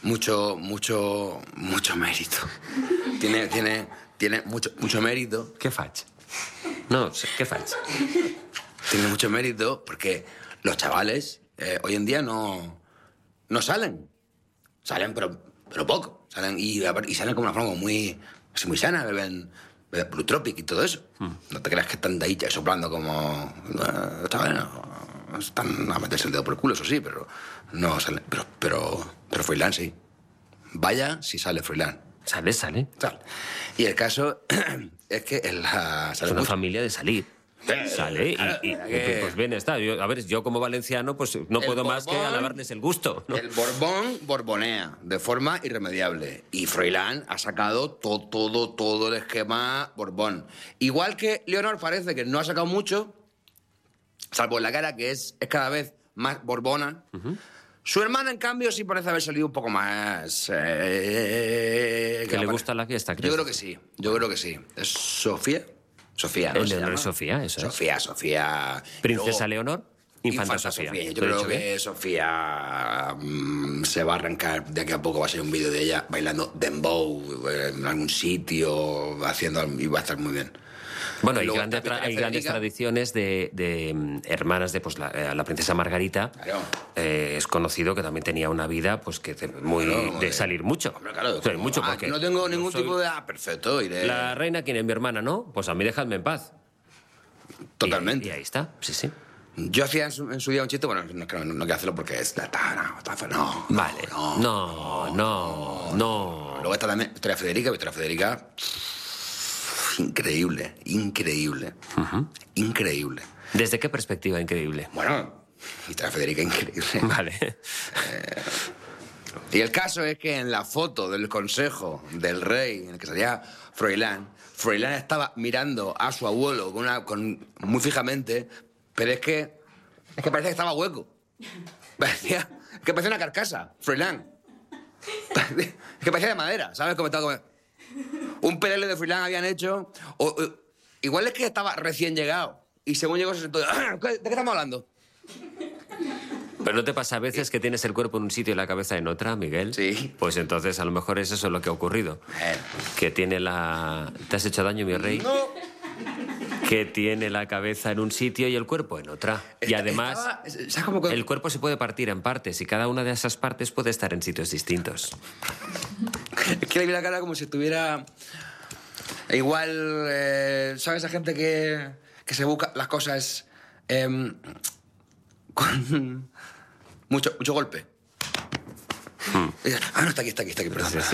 mucho mérito. Tiene mucho mérito. ¿Qué faig? No, ¿qué faig? Tiene mucho mérito porque los chavales hoy en día no salen. Salen, pero poco. Salen y salen como una forma muy sana, beben Blue Tropic y todo eso. No te creas que están de ahí soplando como... chavales no están a meterse el dedo por el culo, eso sí, pero no salen. Pero Froilán sí. Vaya si sale Froilán. Sale. Sale. Y el caso es que es una familia de salir. Sale y pues bien está. Yo como valenciano pues no puedo más que alabarles el gusto, ¿no? El Borbón borbonea de forma irremediable. Y Froilán ha sacado todo el esquema Borbón. Igual que Leonor parece que no ha sacado mucho, salvo en la cara, que es cada vez más borbona. Su hermana, en cambio, sí parece haber salido un poco más... ¿Que le gusta la fiesta, crees? Yo creo que sí. ¿Es Sofía? Sofía, ¿no? Leonor es Sofía, eso es. Sofía. ¿Princesa Leonor? Infanta Sofía. Yo creo que Sofía se va a arrancar. De aquí a poco va a ser un vídeo de ella bailando dembow en algún sitio, y va a estar muy bien. Bueno, hay grandes tradiciones de hermanas de pues, la princesa Margarita. Claro. Es conocido que también tenía una vida pues que de salir mucho. Hombre, claro. Salir mucho porque no tengo ningún tipo de... perfecto, iré. La reina, ¿quién es? Mi hermana, ¿no? Pues a mí dejadme en paz. Totalmente. Y ahí está, sí. Yo hacía en su día un chiste, bueno, no quiero hacerlo porque es... No. Vale. No. Luego está también Victoria Federica... Increíble. Increíble. ¿Desde qué perspectiva increíble? Bueno, Victoria Federica increíble. Vale. Y el caso es que en la foto del consejo del rey, en el que salía Froilán estaba mirando a su abuelo muy fijamente, pero es que parecía que estaba hueco. Parecía una carcasa, Froilán. Es que parecía de madera, ¿sabes? Como estaba un pelele de Froilán habían hecho. Igual es que estaba recién llegado. Y según llegó se sentó... ¿De qué estamos hablando? ¿Pero no te pasa a veces que tienes el cuerpo en un sitio y la cabeza en otra, Miguel? Sí. Pues entonces a lo mejor es eso lo que ha ocurrido. Que tiene ¿Te has hecho daño, mi rey? No. Que tiene la cabeza en un sitio y el cuerpo en otra. Y además, el cuerpo se puede partir en partes y cada una de esas partes puede estar en sitios distintos. Es que le vi la cara como si estuviera... Igual, ¿sabes? Esa gente que se busca las cosas con mucho golpe. No, está aquí, perdón. Sí.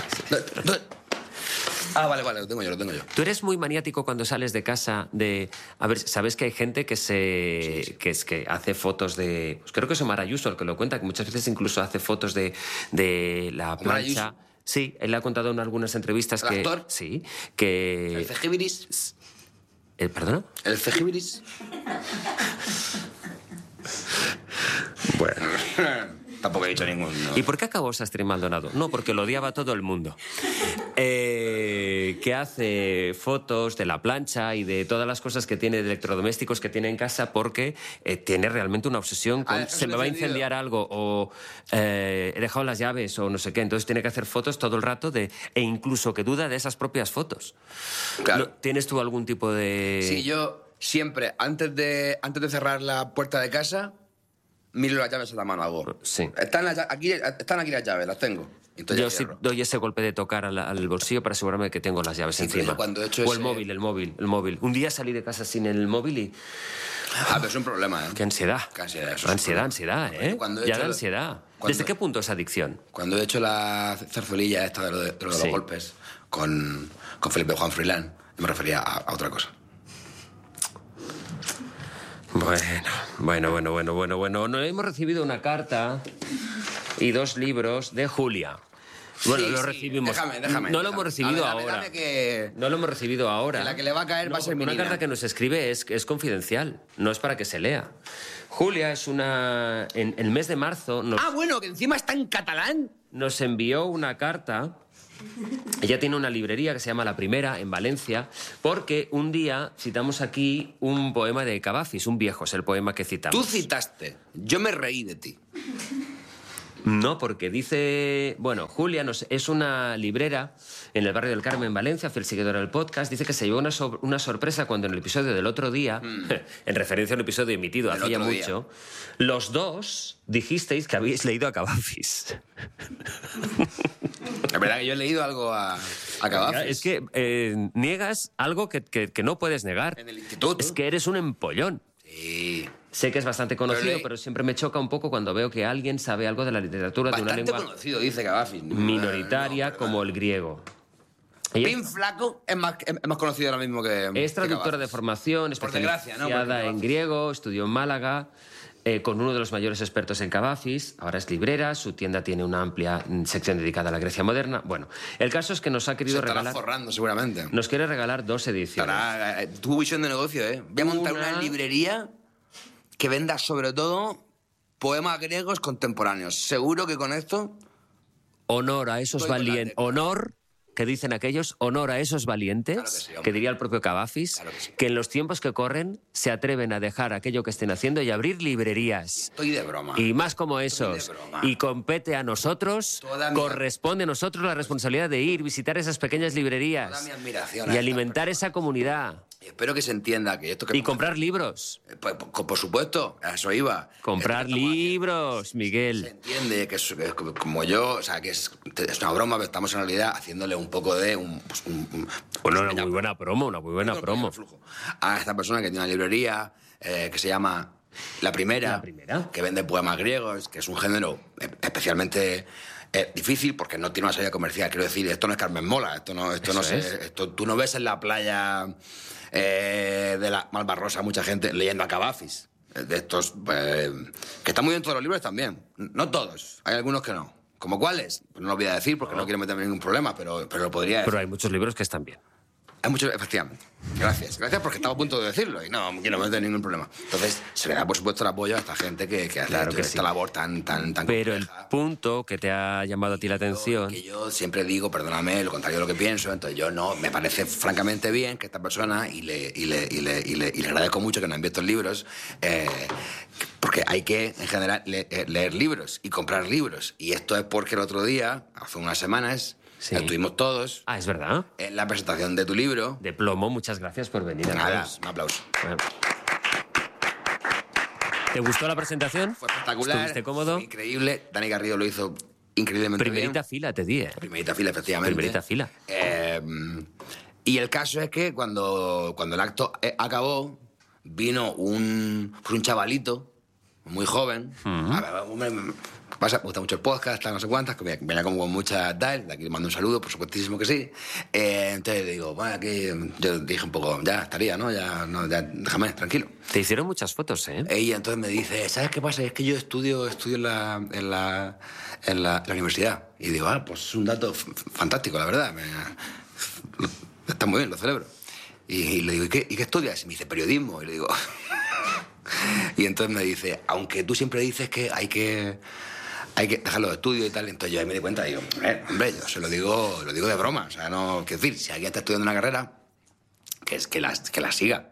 Vale, lo tengo yo. ¿Tú eres muy maniático cuando sales de casa de... A ver, ¿sabes que hay gente que que hace fotos de... Pues creo que es Omar Ayuso el que lo cuenta, que muchas veces incluso hace fotos de la plancha... Sí, él ha contado en algunas entrevistas ¿El actor? Sí, que... ¿El cejibiris? ¿Perdona? ¿El cejibiris? Bueno... Tampoco he dicho ninguno. ¿Y por qué acabó Sastre Maldonado? No, porque lo odiaba todo el mundo. Que hace fotos de la plancha y de todas las cosas que tiene, de electrodomésticos que tiene en casa, porque tiene realmente una obsesión con se me va a incendiar algo o he dejado las llaves o no sé qué. Entonces tiene que hacer fotos todo el rato e incluso que duda de esas propias fotos. Claro. ¿Tienes tú algún tipo de...? Sí, yo siempre, antes de cerrar la puerta de casa... Miro las llaves a la mano, hago. Sí. Están aquí las llaves, las tengo. Entonces yo sí doy ese golpe de tocar al bolsillo para asegurarme de que tengo las llaves encima. Cuando he hecho el móvil. Un día salí de casa sin el móvil y... pero es un problema, ¿eh? Qué ansiedad. Ansiedad, ¿eh? Ya da ansiedad. ¿Desde qué punto es adicción? Cuando he hecho la zarzuelilla esta de los golpes con Felipe Juan Froilán, me refería a otra cosa. Bueno. No hemos recibido una carta y 2 libros de Julia. Bueno, lo recibimos. Déjame. No lo hemos recibido ahora. No lo hemos recibido ahora. La que le va a caer va a ser mi Una niña. carta que nos escribe es confidencial. No es para que se lea. Julia es una... En el mes de marzo... bueno, que encima está en catalán. Nos envió una carta... Ella tiene una librería que se llama La Primera, en Valencia, porque un día citamos aquí un poema de Cavafis, un viejo, es el poema que citamos. Tú citaste, yo me reí de ti. No, porque dice... Bueno, Julia es una librera en el barrio del Carmen, en Valencia, fiel seguidora del podcast. Dice que se llevó una sorpresa cuando en el episodio del otro día, en referencia a un episodio emitido hace ya mucho, los dos dijisteis que habíais leído a Cavafis. Es verdad que yo he leído algo a Cavafis. Es que niegas algo que no puedes negar. En el instituto. Es que eres un empollón. Sí. Sé que es bastante conocido, pero siempre me choca un poco cuando veo que alguien sabe algo de la literatura de una lengua conocido, dice Cavafis. minoritaria como el griego. Pin Flaco es más conocido ahora mismo que... Es traductora de formación, especializada en griego, estudió en Málaga, con uno de los mayores expertos en Cavafis. Ahora es librera, su tienda tiene una amplia sección dedicada a la Grecia moderna. Bueno, el caso es que nos ha querido regalar... forrando, seguramente. Nos quiere regalar 2 ediciones. Tu visión de negocio, ¿eh? Voy a montar una librería que venda sobre todo poemas griegos contemporáneos. Seguro que con esto... Honor a esos valientes. Honor, que dicen aquellos, honor a esos valientes, claro que, sí, que diría el propio Cavafis, claro que en los tiempos que corren se atreven a dejar aquello que estén haciendo y abrir librerías. Estoy de broma. Y más como esos. Y compete a nosotros, corresponde a nosotros la responsabilidad de ir, visitar esas pequeñas librerías. Toda mi admiración y alimentar esa comunidad. Espero que se entienda que esto... Y comprar libros. Por supuesto, a eso iba. Comprar libros, Miguel. Se entiende que es como yo, o sea, que es una broma, pero estamos en realidad haciéndole un poco de... Bueno, una muy buena promo. A esta persona que tiene una librería que se llama La Primera, que vende poemas griegos, que es un género especialmente... difícil porque no tiene una salida comercial. Quiero decir, esto no es Carmen Mola, tú no ves en la playa de la Malvarrosa mucha gente leyendo a Cavafis. De estos que están muy bien todos los libros también. No todos, hay algunos que no. ¿Como cuáles? Pues no lo voy a decir porque no quiero meterme en ningún problema, pero lo podría decir. Pero hay muchos libros que están bien. Hay muchos, efectivamente. Gracias porque estaba a punto de decirlo y no quiero meter ningún problema. Entonces, se le da, por supuesto, el apoyo a esta gente que hace esta labor tan Pero compleja. El punto que te ha llamado a ti la atención... Que yo siempre digo, perdóname, lo contrario de lo que pienso, entonces yo no, me parece francamente bien que esta persona, y le agradezco mucho que nos envíe estos libros, porque hay que, en general, leer libros y comprar libros. Y esto es porque el otro día, hace unas semanas... Sí. Estuvimos todos. Ah, es verdad. En la presentación de tu libro. De plomo, muchas gracias por venir. Nada, un aplauso. Bueno. ¿Te gustó la presentación? Fue espectacular. ¿Estuviste cómodo? Fue increíble. Dani Garrido lo hizo increíblemente Primerita bien. fila, te di, Primerita fila, efectivamente. Primerita fila. Y el caso es que cuando el acto acabó, vino un chavalito muy joven. Me gusta mucho el podcast, tal, no sé cuántas, que venía como con mucha tal, de aquí le mando un saludo, por supuestísimo que sí. Entonces le digo, bueno, aquí yo dije un poco, ya estaría, ¿no? Ya déjame, tranquilo. Te hicieron muchas fotos, ¿eh? Y entonces me dice, ¿sabes qué pasa? Es que yo estudio en la universidad. Y digo, pues es un dato fantástico, la verdad. Está muy bien, lo celebro. Y le digo, ¿y qué estudias? Y me dice, periodismo. Y le digo... Y entonces me dice, aunque tú siempre dices que hay que dejar los estudios y tal, entonces yo ahí me di cuenta y digo, hombre, yo se lo digo de broma, o sea, no, quiero decir, si alguien está estudiando una carrera, que la siga.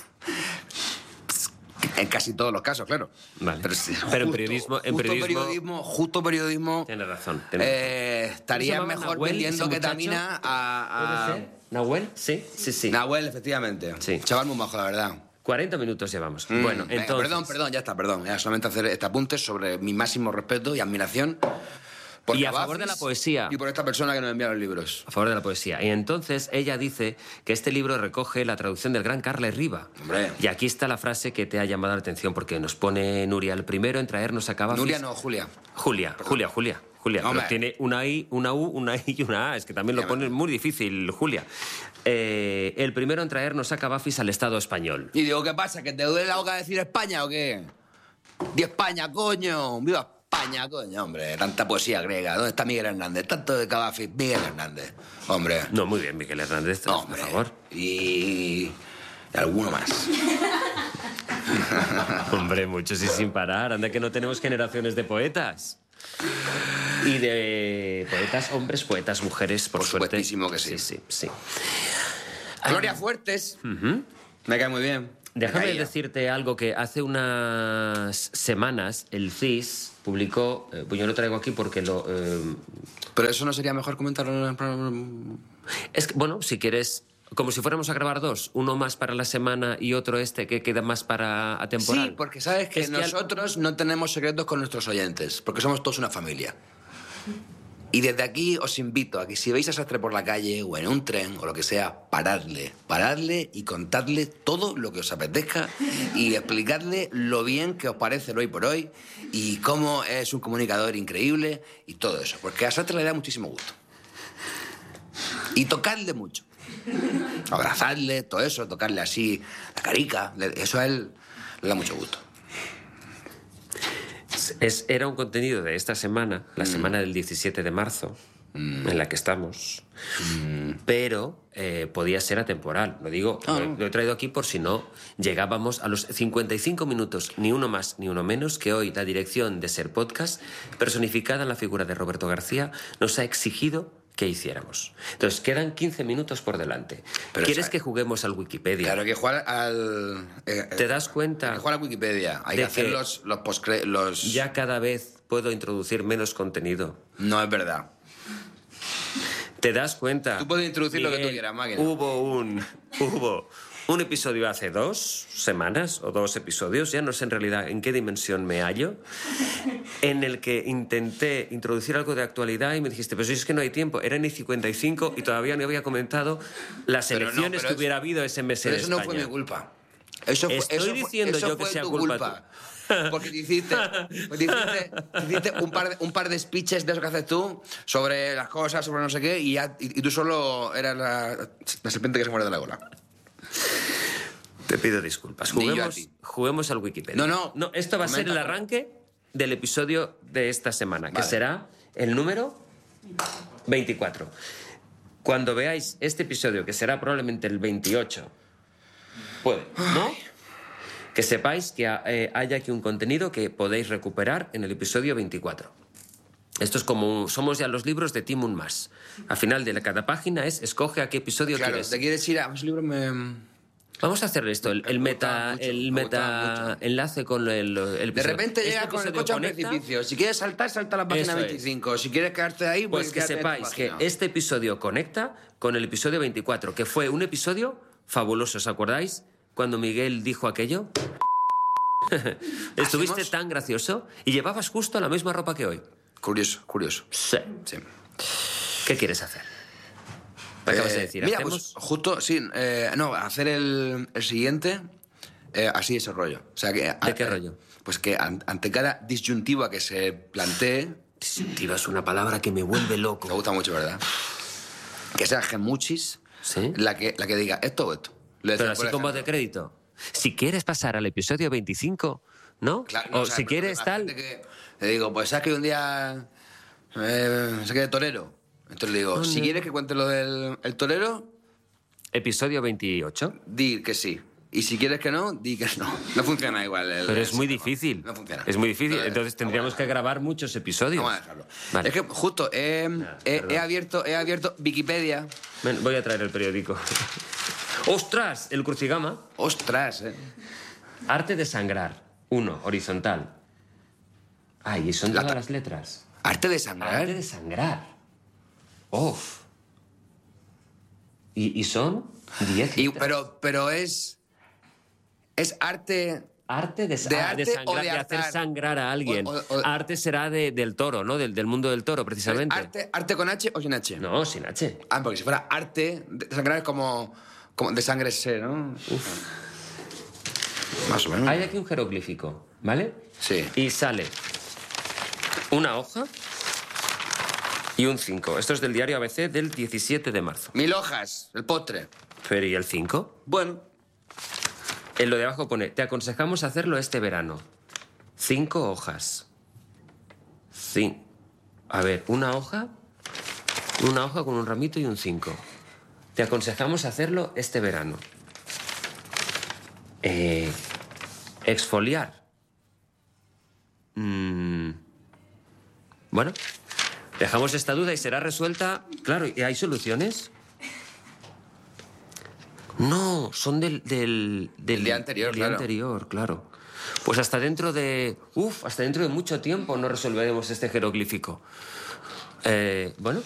En casi todos los casos, claro. Vale. Pero en periodismo... Justo periodismo... Tienes razón. Estaría mejor vendiendo ketamina a... ¿Puede ser? ¿Nahuel? Sí. Nahuel, efectivamente. Sí. Chaval muy majo, la verdad. 40 minutos llevamos. Bueno, venga, entonces... Perdón, ya está, perdón. Ya solamente hacer este apunte sobre mi máximo respeto y admiración por y a Cavafis favor de la poesía. Y por esta persona que nos envía los libros. A favor de la poesía. Y entonces ella dice que este libro recoge la traducción del gran Carles Riba. Hombre. Y aquí está la frase que te ha llamado la atención, porque nos pone Nuria el primero en traernos a Cavafis... Nuria no, Julia. Julia. No, pero tiene una I, una U, una I y una A. Es que también lo pone muy difícil, Julia. El primero en traernos a Cavafis al Estado español. Y digo, ¿qué pasa? ¿Que te duele la boca decir España o qué? ¡Di España, coño! ¡Viva España, coño! Hombre, tanta poesía griega. ¿Dónde está Miguel Hernández? Tanto de Cavafis, Miguel Hernández. Hombre. No, muy bien, Miguel Hernández, hombre, por favor. Y alguno más. Hombre, muchos y sin parar. Anda que no tenemos generaciones de poetas. Y de poetas hombres, poetas mujeres, por suerte. Supuestísimo que sí. Sí. Gloria Fuertes. Me cae muy bien. Déjame decirte algo que hace unas semanas el CIS publicó, pues yo lo traigo aquí porque lo... Pero eso no sería mejor comentarlo en el programa. Es que, bueno, si quieres, como si fuéramos a grabar dos, uno más para la semana y otro que queda más para atemporal. Sí, porque sabes que nosotros no tenemos secretos con nuestros oyentes, porque somos todos una familia. Y desde aquí os invito a que si veis a Sastre por la calle o en un tren o lo que sea, paradle y contadle todo lo que os apetezca y explicadle lo bien que os parece el Hoy por Hoy y cómo es un comunicador increíble y todo eso, porque a Sastre le da muchísimo gusto. Y tocadle mucho. Abrazadle, todo eso, tocarle así la carica, eso a él le da mucho gusto. Era un contenido de esta semana, la semana del 17 de marzo, en la que estamos, pero podía ser atemporal. Lo digo, lo he traído aquí por si no llegábamos a los 55 minutos, ni uno más ni uno menos, que hoy la dirección de Ser Podcast, personificada en la figura de Roberto García, nos ha exigido que hiciéramos. Entonces, quedan 15 minutos por delante. Pero ¿quieres que juguemos al Wikipedia? Claro, hay que jugar al... ¿Te das cuenta? Hay que jugar al Wikipedia. Hay que hacer los... Ya cada vez puedo introducir menos contenido. No es verdad. ¿Te das cuenta? Tú puedes introducir lo que tú quieras, máquina. Hubo un episodio hace 2 semanas, o 2 episodios, ya no sé en realidad en qué dimensión me hallo, en el que intenté introducir algo de actualidad y me dijiste, pero si es que no hay tiempo, eran y 55 y todavía no había comentado las elecciones que hubiera habido ese mes en España. Pero eso no fue mi culpa. Estoy diciendo yo que sea culpa tuya. Porque te hiciste un par de speeches de eso que haces tú sobre las cosas, sobre no sé qué, y tú solo eras la serpiente que se muere de la cola. Te pido disculpas. Juguemos al Wikipedia. No, esto va a ser el arranque del episodio de esta semana, que será el número 24. Cuando veáis este episodio, que será probablemente el 28, ¿no? Que sepáis que hay aquí un contenido que podéis recuperar en el episodio 24. Esto es como somos ya los libros de Tim Un Mas. Al final de cada página escoge a qué episodio quieres. Te quieres ir a ese libro. Vamos a hacer esto, el meta enlace con el episodio. De repente llega con el coche a un precipicio. Si quieres salta a la página 25. Si quieres quedarte ahí, pues que sepáis que este episodio conecta con el episodio 24, que fue un episodio fabuloso. ¿Os acordáis cuando Miguel dijo aquello? Estuviste tan gracioso y llevabas justo la misma ropa que hoy. Curioso. Sí. ¿Qué quieres hacer? ¿Qué acabas de decir? Mira, pues justo, sí. Hacer el siguiente así ese rollo. O sea, ¿De qué rollo? Pues que ante cada disyuntiva que se plantee... Disyuntiva es una palabra que me vuelve loco. Me gusta mucho, ¿verdad? Que sea gemuchis, ¿sí? la que diga esto o esto. Pero así como de crédito. Si quieres pasar al episodio 25, ¿no? Claro, si quieres tal... Le digo, pues sabes que un día saqué de torero. Entonces le digo, si quieres que cuente lo del torero... Episodio 28. Di que sí. Y si quieres que no, di que no. No funciona igual. Pero es muy difícil. No funciona. Es muy difícil. Entonces tendríamos que grabar muchos episodios. Vamos a dejarlo. Vale. Es que justo he abierto Wikipedia. Ven, voy a traer el periódico. ¡Ostras! El crucigama. ¡Ostras! Arte de sangrar. 1, horizontal. Ay, y son todas las letras. ¿Arte de sangrar? Arte de sangrar. ¡Uf! ¿Y son 10 letras? Pero es arte... Arte de hacer sangrar a alguien. Arte será del toro, ¿no? Del mundo del toro, precisamente. ¿Arte con H o sin H? No, sin H. Porque si fuera arte de sangrar es como de sangre sé, ¿no? Uf. Más o menos. Hay aquí un jeroglífico, ¿vale? Sí. Y sale una hoja y un 5. Esto es del diario ABC del 17 de marzo. 1000 hojas, el postre. Pero ¿y el 5? Bueno. En lo de abajo pone, te aconsejamos hacerlo este verano. 5 hojas. A ver, una hoja con un ramito y un 5. Te aconsejamos hacerlo este verano. Exfoliar. Bueno, dejamos esta duda y será resuelta. Claro, ¿y hay soluciones? No, son del día anterior, del día anterior, claro. Pues hasta dentro de mucho tiempo no resolveremos este jeroglífico. Bueno,